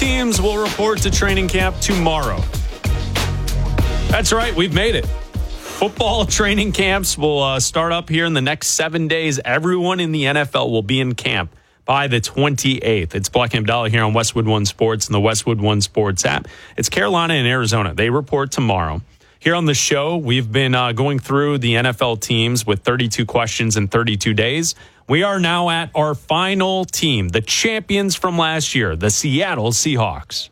teams will report to training camp tomorrow. That's right, we've made it. Football training camps will start up here in the next 7 days. Everyone in the NFL will be in camp by the 28th. It's Black and Abdallah here on Westwood One Sports and the Westwood One Sports app. It's Carolina and Arizona. They report tomorrow. Here on the show, we've been going through the NFL teams with 32 questions in 32 days. We are now at our final team, the champions from last year, the Seattle Seahawks.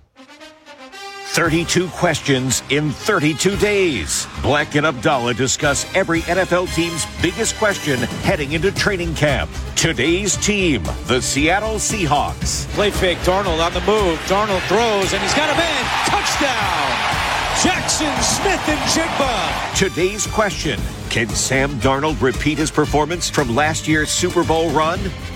32 questions in 32 days. Black and Abdallah discuss every NFL team's biggest question heading into training camp. Today's team, the Seattle Seahawks. Play fake, Darnold on the move. Darnold throws, and he's got a man. Touchdown! Jackson Smith-Njigba. Today's question, can Sam Darnold repeat his performance from last year's Super Bowl run?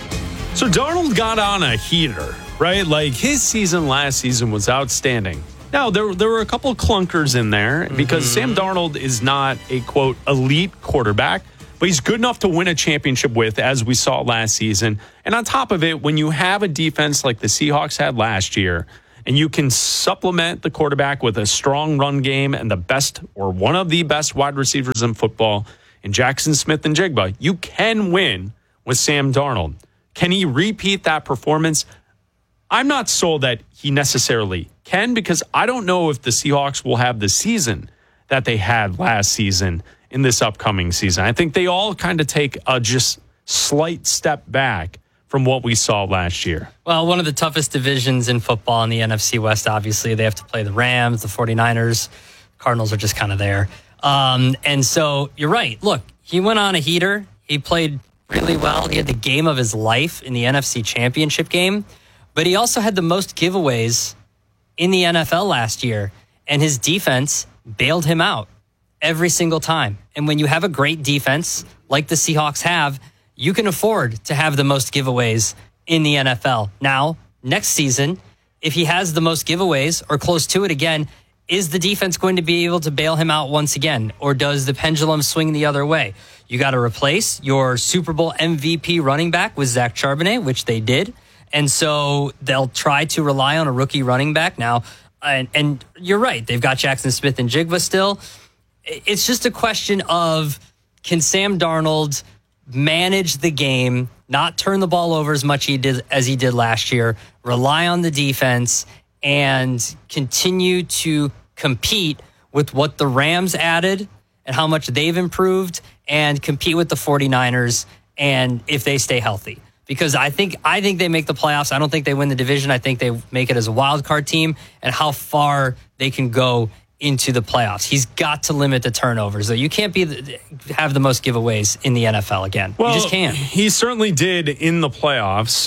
So Darnold got on a heater, right? Like his season last season was outstanding. Now, there were a couple of clunkers in there because Sam Darnold is not a, quote, elite quarterback, but he's good enough to win a championship with, as we saw last season. And on top of it, when you have a defense like the Seahawks had last year, and you can supplement the quarterback with a strong run game and the best or one of the best wide receivers in football in Jackson Smith-Njigba, you can win with Sam Darnold. Can he repeat that performance? I'm not sold that he necessarily can, because I don't know if the Seahawks will have the season that they had last season in this upcoming season. I think they all kind of take a just slight step back from what we saw last year. Well, one of the toughest divisions in football in the NFC West, obviously. They have to play the Rams, the 49ers. Cardinals are just kind of there. And so you're right. Look, he went on a heater. He played really well. He had the game of his life in the NFC Championship game. But he also had the most giveaways in the NFL last year, and his defense bailed him out every single time. And when you have a great defense like the Seahawks have, you can afford to have the most giveaways in the NFL. Now, next season, if he has the most giveaways or close to it again, is the defense going to be able to bail him out once again? Or does the pendulum swing the other way? You got to replace your Super Bowl MVP running back with Zach Charbonnet, which they did. And so they'll try to rely on a rookie running back now. And you're right. They've got Jackson Smith-Njigba still. It's just a question of, can Sam Darnold manage the game, not turn the ball over as much as he did last year, rely on the defense, and continue to compete with what the Rams added and how much they've improved, and compete with the 49ers and if they stay healthy. Because I think they make the playoffs. I don't think they win the division. I think they make it as a wild card team, and how far they can go into the playoffs. He's got to limit the turnovers. So you can't have the most giveaways in the NFL again. Well, you just can't. He certainly did in the playoffs.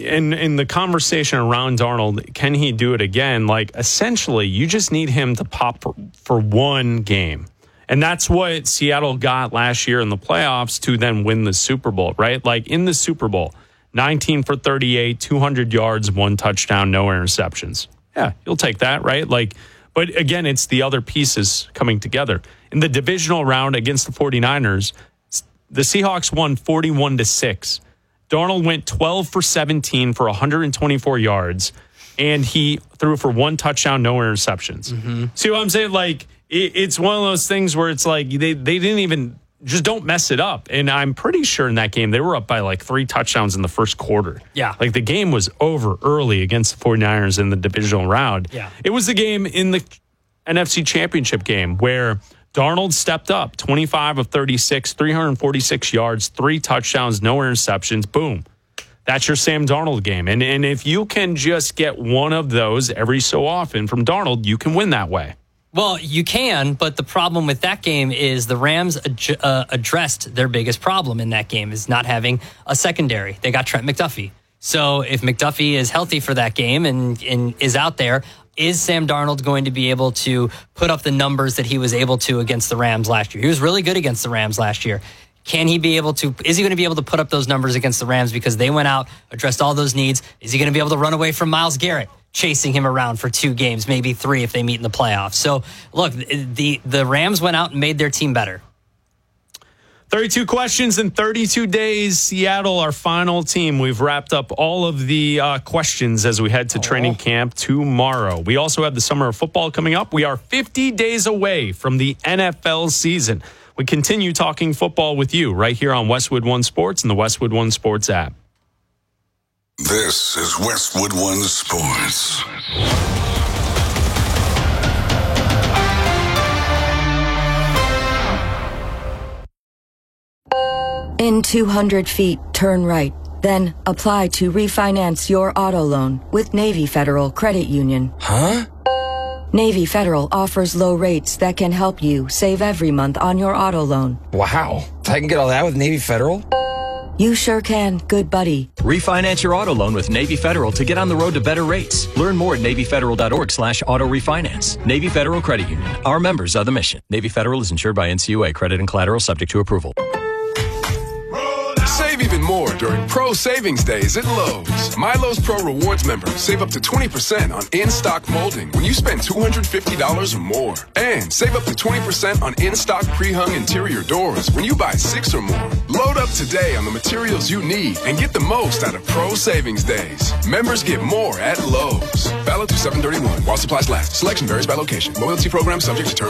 In the conversation around Darnold, can he do it again? Like, essentially, you just need him to pop for one game. And that's what Seattle got last year in the playoffs to then win the Super Bowl, right? Like in the Super Bowl, 19 for 38, 200 yards, 1 touchdown, no interceptions. Yeah, you'll take that, right? Like, but again, it's the other pieces coming together. In the divisional round against the 49ers, the Seahawks won 41-6. Darnold went 12 for 17 for 124 yards, and he threw for 1 touchdown, no interceptions. Mm-hmm. See what I'm saying? Like, it's one of those things where it's like they didn't even, just don't mess it up. And I'm pretty sure in that game, they were up by like 3 touchdowns in the first quarter. Yeah. Like the game was over early against the 49ers in the divisional round. Yeah. It was the game in the NFC Championship game where Darnold stepped up, 25 of 36, 346 yards, 3 touchdowns, no interceptions. Boom. That's your Sam Darnold game. And if you can just get one of those every so often from Darnold, you can win that way. Well, you can, but the problem with that game is the Rams addressed their biggest problem in that game, is not having a secondary. They got Trent McDuffie. So if McDuffie is healthy for that game and is out there, is Sam Darnold going to be able to put up the numbers that he was able to against the Rams last year? He was really good against the Rams last year. Is he going to be able to put up those numbers against the Rams because they went out, addressed all those needs? Is he going to be able to run away from Myles Garrett, chasing him around for 2 games, maybe 3 if they meet in the playoffs? So, look, the Rams went out and made their team better. 32 questions in 32 days. Seattle, our final team. We've wrapped up all of the questions as we head to training camp tomorrow. We also have the summer of football coming up. We are 50 days away from the NFL season. We continue talking football with you right here on Westwood One Sports and the Westwood One Sports app. This is Westwood One Sports. In 200 feet, turn right. Then apply to refinance your auto loan with Navy Federal Credit Union. Huh? Navy Federal offers low rates that can help you save every month on your auto loan. Wow. I can get all that with Navy Federal? You sure can, good buddy. Refinance your auto loan with Navy Federal to get on the road to better rates. Learn more at NavyFederal.org/auto refinance. Navy Federal Credit Union. Our members are the mission. Navy Federal is insured by NCUA. Credit and collateral subject to approval. Save even more during Pro Savings Days at Lowe's. My Lowe's Pro Rewards members save up to 20% on in-stock molding when you spend $250 or more. And save up to 20% on in-stock pre-hung interior doors when you buy 6 or more. Load up today on the materials you need and get the most out of Pro Savings Days. Members get more at Lowe's. Valid through 7/31 while supplies last. Selection varies by location. Loyalty program subject to terms.